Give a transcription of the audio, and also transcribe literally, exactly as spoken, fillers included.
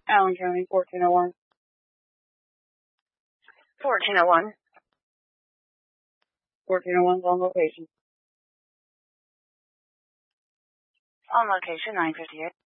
Allen County, fourteen oh one. fourteen oh one. fourteen oh one's on location. On location, nine fifty-eight.